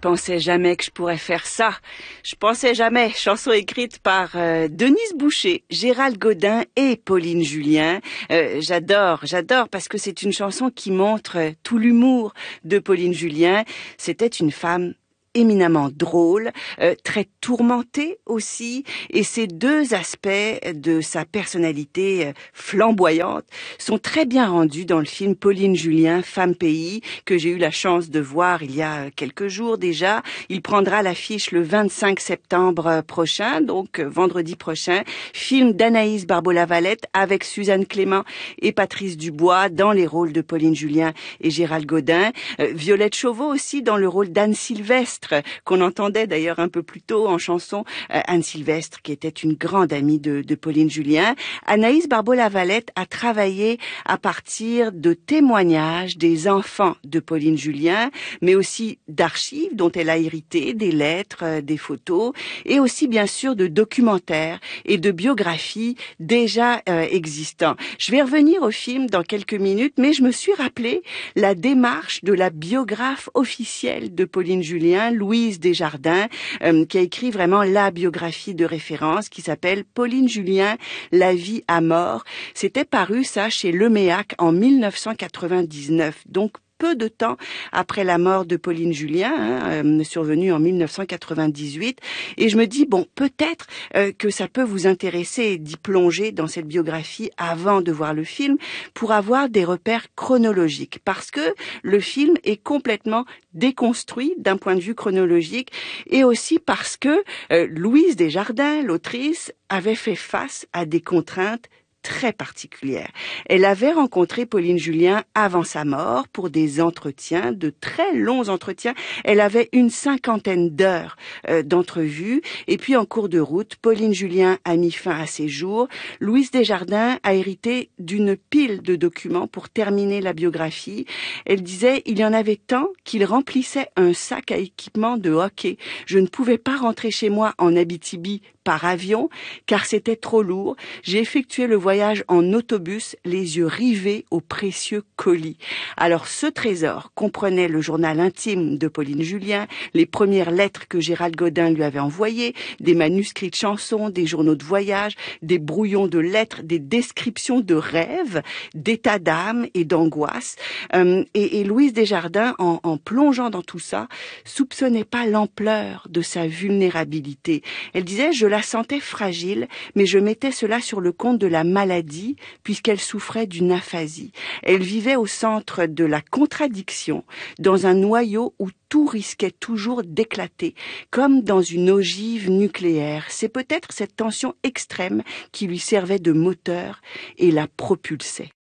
pensais jamais que je pourrais faire ça. Je pensais jamais. Chanson écrite par Denise Boucher, Gérald Godin et Pauline Julien. J'adore parce que c'est une chanson qui montre tout l'humour de Pauline Julien. C'était une femme éminemment drôle, très tourmentée aussi, et ces deux aspects de sa personnalité flamboyante sont très bien rendus dans le film Pauline Julien, Femme Pays, que j'ai eu la chance de voir il y a quelques jours déjà. Il prendra l'affiche le 25 septembre prochain, donc vendredi prochain. Film d'Anaïs Barbeau-Lavalette avec Suzanne Clément et Patrice Dubois dans les rôles de Pauline Julien et Gérald Godin. Violette Chauveau aussi dans le rôle d'Anne Sylvestre, qu'on entendait d'ailleurs un peu plus tôt en chanson. Anne Sylvestre, qui était une grande amie de Pauline Julien. Anaïs Barbeau-Lavalette a travaillé à partir de témoignages des enfants de Pauline Julien, mais aussi d'archives dont elle a hérité, des lettres, des photos, et aussi bien sûr de documentaires et de biographies déjà existants. Je vais revenir au film dans quelques minutes, mais je me suis rappelé la démarche de la biographe officielle de Pauline Julien, Louise Desjardins, qui a écrit vraiment la biographie de référence qui s'appelle Pauline Julien, la vie à mort. C'était paru ça chez Leméac en 1999, donc peu de temps après la mort de Pauline Julien, survenue en 1998. Et je me dis, bon, peut-être que ça peut vous intéresser d'y plonger dans cette biographie avant de voir le film pour avoir des repères chronologiques. Parce que le film est complètement déconstruit d'un point de vue chronologique et aussi parce que Louise Desjardins, l'autrice, avait fait face à des contraintes très particulière. Elle avait rencontré Pauline Julien avant sa mort pour des entretiens, de très longs entretiens. Elle avait une 50aine d'heures d'entrevues. Et puis en cours de route, Pauline Julien a mis fin à ses jours. Louise Desjardins a hérité d'une pile de documents pour terminer la biographie. Elle disait, il y en avait tant qu'il remplissait un sac à équipement de hockey. Je ne pouvais pas rentrer chez moi en Abitibi par avion, car c'était trop lourd. J'ai effectué le voyage en autobus, les yeux rivés aux précieux colis. Alors, ce trésor comprenait le journal intime de Pauline Julien, les premières lettres que Gérald Godin lui avait envoyées, des manuscrits de chansons, des journaux de voyage, des brouillons de lettres, des descriptions de rêves, d'états d'âme et d'angoisse. Et Louise Desjardins, en plongeant dans tout ça, soupçonnait pas l'ampleur de sa vulnérabilité. Elle disait, je la sentais fragile, mais je mettais cela sur le compte de la maladie, puisqu'elle souffrait d'une aphasie. Elle vivait au centre de la contradiction, dans un noyau où tout risquait toujours d'éclater, comme dans une ogive nucléaire. C'est peut-être cette tension extrême qui lui servait de moteur et la propulsait.